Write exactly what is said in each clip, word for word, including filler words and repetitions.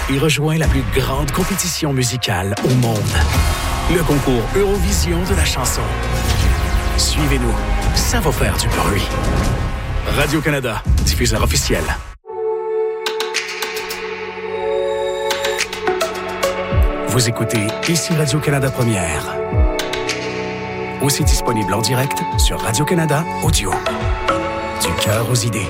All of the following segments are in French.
et rejoins la plus grande compétition musicale au monde. Le concours Eurovision de la chanson. Suivez-nous, ça va faire du bruit. Radio-Canada, diffuseur officiel. Vous écoutez ici Radio-Canada Première. Aussi disponible en direct sur Radio-Canada Audio. Du cœur aux idées.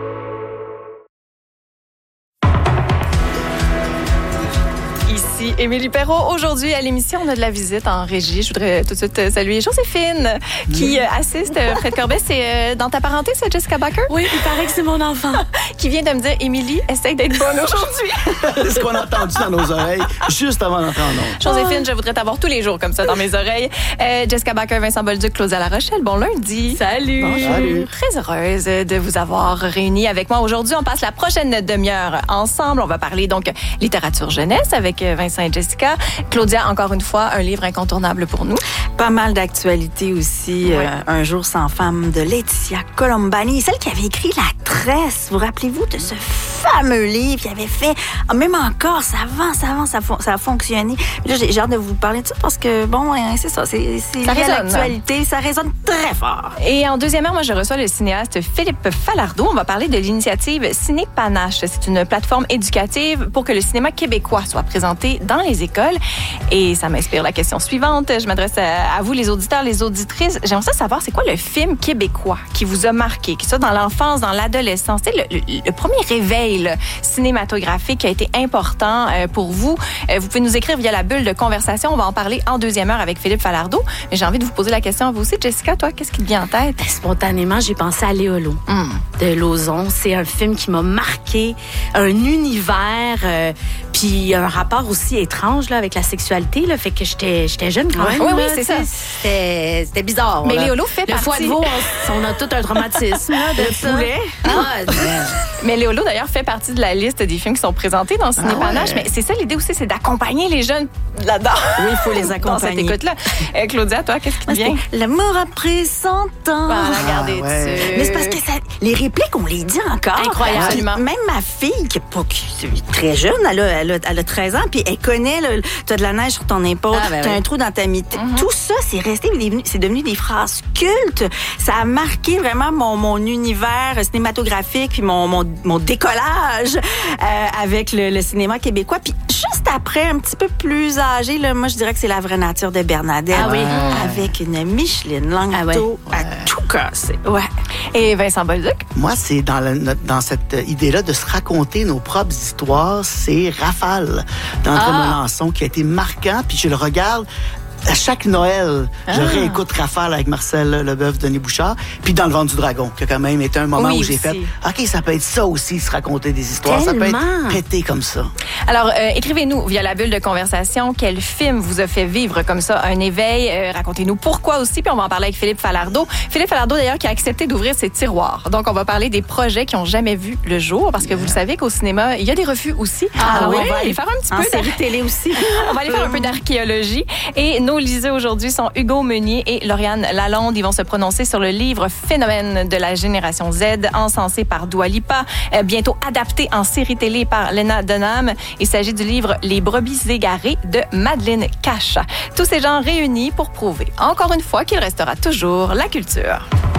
Ici Émilie Perrault. Aujourd'hui, à l'émission, on a de la visite en régie. Je voudrais tout de suite saluer Joséphine, qui euh, assiste euh, Fred Corbet. C'est euh, dans ta parenté, ça, Jessica Baker? Oui, il paraît que c'est mon enfant. Qui vient de me dire, Émilie, essaye d'être bonne aujourd'hui. C'est ce qu'on a entendu dans nos oreilles juste avant d'entrer en ondes. Joséphine, je voudrais t'avoir tous les jours comme ça dans mes oreilles. Euh, Jessica Baker, Vincent Bolduc, Claudia La Rochelle. Bon lundi. Salut. Bonjour. Salut. Très heureuse de vous avoir réunis avec moi aujourd'hui. On passe la prochaine demi-heure ensemble. On va parler donc littérature jeunesse avec Vincent et Jessica. Claudia, encore une fois, un livre incontournable pour nous. Pas mal d'actualités aussi. Ouais. Euh, un jour sans femme de Laetitia Colombani, celle qui avait écrit La Tresse. Vous rappelez-vous de ce fameux livre qui avait fait, même encore, ça avance, avant, ça, ça a fonctionné. Puis là, j'ai, j'ai hâte de vous parler de ça parce que, bon, c'est ça, c'est, c'est Ça lié à résonne. l'actualité, ça résonne très fort. Et en deuxième heure, moi, je reçois le cinéaste Philippe Falardeau. On va parler de l'initiative Ciné Panache. C'est une plateforme éducative pour que le cinéma québécois soit présenté dans les écoles. Et ça m'inspire la question suivante. Je m'adresse à, à vous, les auditeurs, les auditrices. J'aimerais ça savoir, c'est quoi le film québécois qui vous a marqué, qui soit dans l'enfance, dans l'adolescence? C'est le, le, le premier réveil là, cinématographique qui a été important euh, pour vous. Euh, vous pouvez nous écrire via la bulle de conversation. On va en parler en deuxième heure avec Philippe Falardeau. Mais j'ai envie de vous poser la question à vous aussi. Jessica, toi, qu'est-ce qui te vient en tête? Ben, spontanément, j'ai pensé à Léolo Mm. de Lauzon. C'est un film qui m'a marqué, un univers, euh, puis un rapport aussi étrange là, avec la sexualité. Là, fait que j'étais, j'étais jeune quand Ouais. même. Oui, oui, là, c'est ça. C'était, c'était bizarre. Mais là. Léolo fait Le partie... foie de veau, on, on a tout un traumatisme là, de ça. poulet. Ah, Mais Léolo, d'ailleurs, fait partie de la liste des films qui sont présentés dans Ciné Panache. ouais. Mais c'est ça l'idée aussi, c'est d'accompagner les jeunes là-dedans. Oui, il faut les Dans cette accompagner. écoute-là. Euh, Claudia, toi, qu'est-ce qui te Parce vient? que l'amour après cent ans. Voilà, regardez Ah, ouais. dessus. Mais c'est parce que ça, les répliques, on les dit encore. Incroyable. Puis même ma fille, qui est pas qui est très jeune, elle a, elle a, elle a treize ans, puis elle connaît, là, t'as de la neige sur ton épaule, Ah, ben t'as oui. un trou dans ta mitaine. Mm-hmm. Tout ça, c'est resté, c'est devenu, c'est devenu des phrases cultes. Ça a marqué vraiment mon, mon univers cinématographique, puis mon, mon, mon décollage euh, avec le, le cinéma québécois. Puis juste après, un petit peu plus âgé, là, moi, je dirais que c'est La vraie nature de Bernadette. Ah oui. Avec une Micheline Langto Ah ouais. à tout casser. Ouais. Et Vincent Bolduc? Moi, c'est dans, la- notre- dans cette idée-là de se raconter nos propres histoires. C'est Rafale d'André Ah. Melançon qui a été marquant. Puis je le regarde à chaque Noël. Je Ah. réécoute Rafale avec Marcel Leboeuf, Denis Bouchard. Puis dans Le Ventre du Dragon, qui a quand même été un moment Oui, où j'ai aussi. fait OK, ça peut être ça aussi, se raconter des histoires. Ça peut Tellement. être pété comme ça. Alors, euh, écrivez-nous via la bulle de conversation quel film vous a fait vivre comme ça un éveil. Euh, racontez-nous pourquoi aussi, puis on va en parler avec Philippe Falardeau. Philippe Falardeau, d'ailleurs, qui a accepté d'ouvrir ses tiroirs. Donc, on va parler des projets qui n'ont jamais vu le jour, parce que vous le savez qu'au cinéma, il y a des refus aussi. Ah Alors, oui? on va aller faire un petit En peu série d'ar- télé aussi. On va aller faire un peu d'archéologie. Et nos liseux aujourd'hui sont Hugo Meunier et Lauriane Lalonde. Ils vont se prononcer sur le livre Phénomène de la génération Z, encensé par Dua Lipa, euh, bientôt adapté en série télé par Lena Dunham. Il s'agit du livre Les brebis égarées de Madeleine Cacha. Tous ces gens réunis pour prouver, encore une fois, qu'il restera toujours la culture.